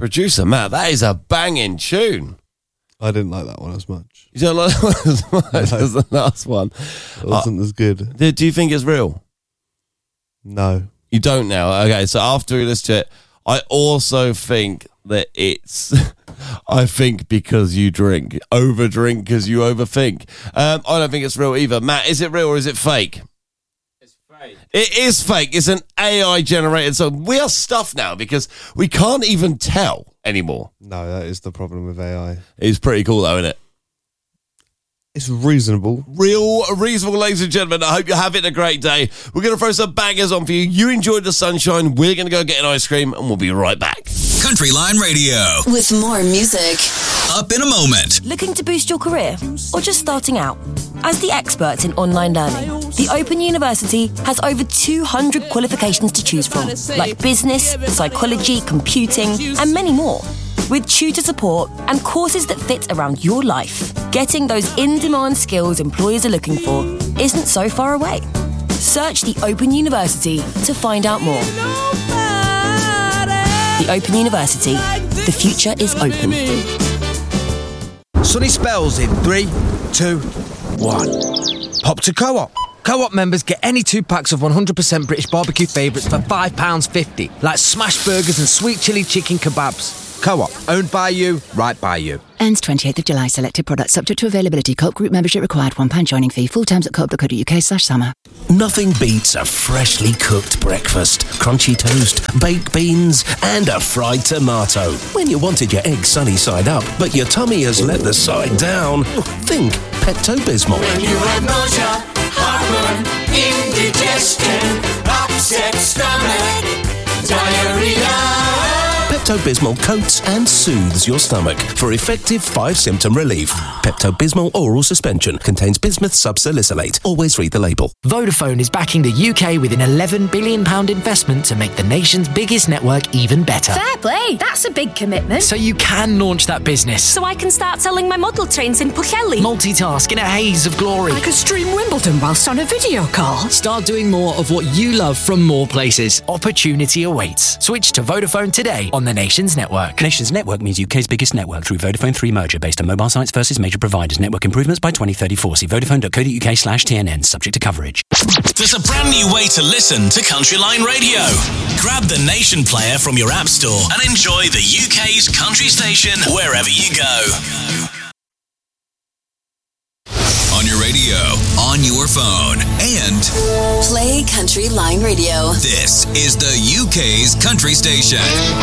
Producer Matt, that is a banging tune. I didn't like that one as much. You don't like that one as much as the last one? It wasn't as good. Do you think it's real? No. You don't now? Okay, so after we listen to it, I also think that it's... I think because you drink. Overdrink because you overthink. I don't think it's real either. Matt, is it real or is it fake? It's fake. It is fake. It's an AI-generated song. We are stuffed now because we can't even tell anymore. No, that is the problem with AI. It's pretty cool though, isn't it? It's reasonable. Reasonable, ladies and gentlemen. I hope you're having a great day. We're going to throw some bangers on for you. You enjoyed the sunshine. We're going to go get an ice cream and we'll be right back. Country Line Radio. With more music. Up in a moment. Looking to boost your career or just starting out? As the experts in online learning, the Open University has over 200 qualifications to choose from, like business, psychology, computing, and many more. With tutor support and courses that fit around your life, getting those in-demand skills employers are looking for isn't so far away. Search the Open University to find out more. The Open University. The future is open. Sunny spells in 3, 2, 1. Pop to Co-op. Co-op members get any 2 packs of 100% British barbecue favourites for £5.50, like smash burgers and sweet chilli chicken kebabs. Co-op, owned by you, right by you. Ends 28th of July. Selected products subject to availability. Co-op group membership required. £1 joining fee. Full terms at co-op.co.uk/summer. Nothing beats a freshly cooked breakfast, crunchy toast, baked beans and a fried tomato. When you wanted your eggs sunny side up, but your tummy has let the side down, think Pepto-Bismol. When you have nausea, heartburn, indigestion, upset stomach, diarrhea. Pepto-Bismol coats and soothes your stomach for effective 5-symptom relief. Pepto-Bismol oral suspension contains bismuth subsalicylate. Always read the label. Vodafone is backing the UK with an £11 billion investment to make the nation's biggest network even better. Fair play. That's a big commitment. So you can launch that business. So I can start selling my model trains in Pwllheli. Multitask in a haze of glory. I could stream Wimbledon whilst on a video call. Start doing more of what you love from more places. Opportunity awaits. Switch to Vodafone today on the Nations Network. Nations Network means UK's biggest network through Vodafone 3 merger based on mobile sites versus major providers. Network improvements by 2034. See vodafone.co.uk/TNN. Subject to coverage. There's a brand new way to listen to Country Line Radio. Grab the Nation player from your app store and enjoy the UK's country station wherever you go. On your radio, on your phone, and Play Country Line Radio. This is the UK's country station.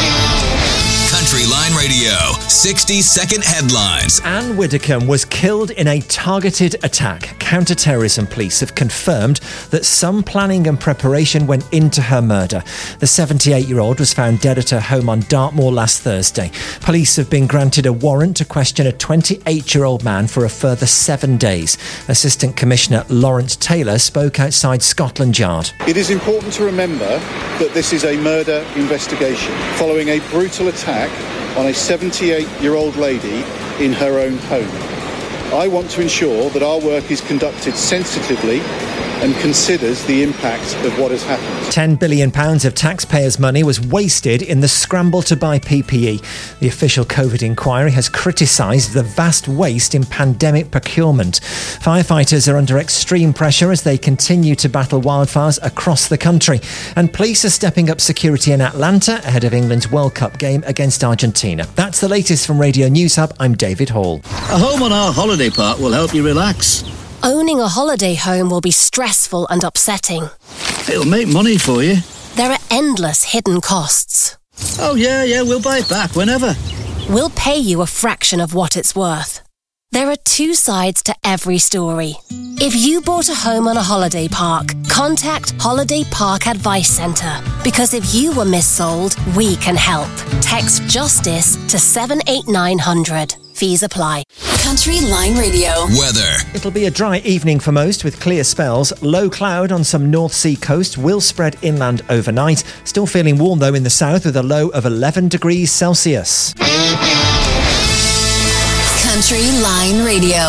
Country Line Radio, 60-second headlines. Anne Widdecombe was killed in a targeted attack. Counter-terrorism police have confirmed that some planning and preparation went into her murder. The 78-year-old was found dead at her home on Dartmoor last Thursday. Police have been granted a warrant to question a 28-year-old man for a further 7 days. Assistant Commissioner Lawrence Taylor spoke outside Scotland Yard. It is important to remember that this is a murder investigation following a brutal attack on a 78-year-old lady in her own home. I want to ensure that our work is conducted sensitively and considers the impact of what has happened. £10 billion of taxpayers' money was wasted in the scramble to buy PPE. The official COVID inquiry has criticised the vast waste in pandemic procurement. Firefighters are under extreme pressure as they continue to battle wildfires across the country. And police are stepping up security in Atlanta ahead of England's World Cup game against Argentina. That's the latest from Radio News Hub. I'm David Hall. A home on our holiday park will help you relax. Owning a holiday home will be stressful and upsetting. It'll make money for you. There are endless hidden costs. Oh, yeah, we'll buy it back whenever. We'll pay you a fraction of what it's worth. There are two sides to every story. If you bought a home on a holiday park, contact Holiday Park Advice Centre. Because if you were missold, we can help. Text JUSTICE to 78900. Fees apply. Country Line Radio. Weather. It'll be a dry evening for most with clear spells. Low cloud on some North Sea coast will spread inland overnight. Still feeling warm though in the south with a low of 11 degrees Celsius. Country Line Radio.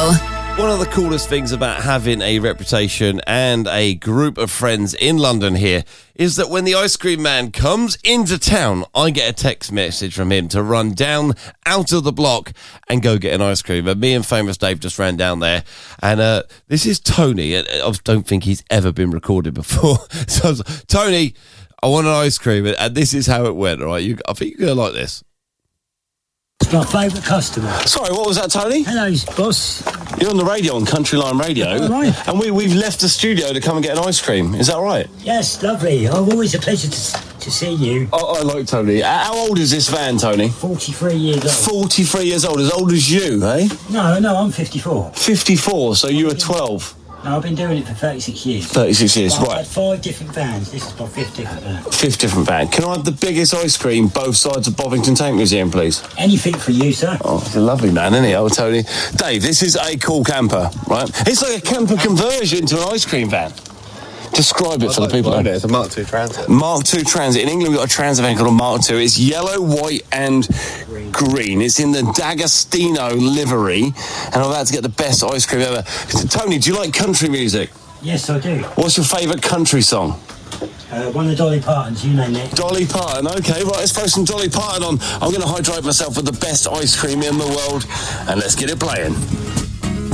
One of the coolest things about having a reputation and a group of friends in London here is that when the ice cream man comes into town, I get a text message from him to run down out of the block and go get an ice cream. And me and Famous Dave just ran down there. And this is Tony. I don't think he's ever been recorded before. So I was like, Tony, I want an ice cream. And this is how it went, all right? I think you're going to like this. It's my favourite customer. Sorry, what was that, Tony? Hello, boss. You're on the radio, on Country Line Radio. Oh, right. And we've left the studio to come and get an ice cream. Is that right? Yes, lovely. Always a pleasure to see you. I like Tony. How old is this van, Tony? 43 years old. 43 years old. As old as you, eh? No, I'm 54. 54, so you were 12. No, I've been doing it for 36 years. 36 years, I've right. had 5 different vans. This is my 5th different van. 5th different van. Can I have the biggest ice cream both sides of Bovington Tank Museum, please? Anything for you, sir. Oh, he's a lovely man, isn't he, old Tony? Dave, this is a cool camper, right? It's like a camper conversion to an ice cream van. Describe it for the people. It's a Mark II Transit. Mark II Transit. In England, we've got a transit van called a Mark II. It's yellow, white and green. It's in the D'Agostino livery. And I'm about to get the best ice cream ever. Tony, do you like country music? Yes, I do. What's your favourite country song? One of Dolly Parton's, you name it. Dolly Parton, okay, right, let's throw some Dolly Parton on. I'm going to hydrate myself with the best ice cream in the world, and let's get it playing.